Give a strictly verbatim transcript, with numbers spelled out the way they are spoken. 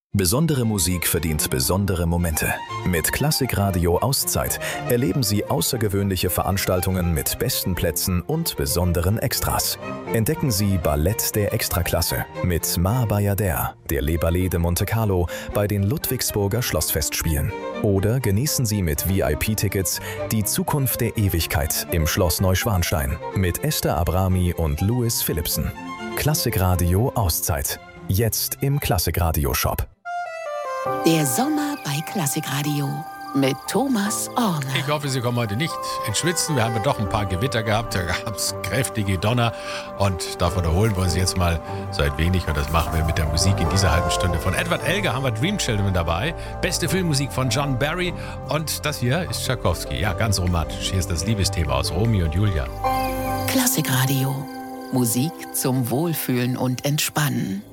Besondere Musik verdient besondere Momente. Mit Klassikradio Auszeit erleben Sie außergewöhnliche Veranstaltungen mit besten Plätzen und besonderen Extras. Entdecken Sie Ballett der Extraklasse mit Ma Bayadère, der Les Ballets de Monte Carlo bei den Ludwigsburger Schlossfestspielen. Oder genießen Sie mit V I P-Tickets die Zukunft der Ewigkeit im Schloss Neuschwanstein mit Esther Abrami und Louis Philipsen. Klassikradio Auszeit. Jetzt im Klassikradio-Shop. Der Sommer bei Klassikradio mit Thomas Orner. Ich hoffe, Sie kommen heute nicht ins Schwitzen. Wir haben ja doch ein paar Gewitter gehabt. Da gab es kräftige Donner. Und davon erholen wir uns jetzt mal so ein wenig. Und das machen wir mit der Musik in dieser halben Stunde. Von Edward Elgar haben wir Dream Children dabei. Beste Filmmusik von John Barry. Und das hier ist Tschaikowski. Ja, ganz romantisch. Hier ist das Liebesthema aus Romeo und Julia. Klassikradio. Musik zum Wohlfühlen und Entspannen.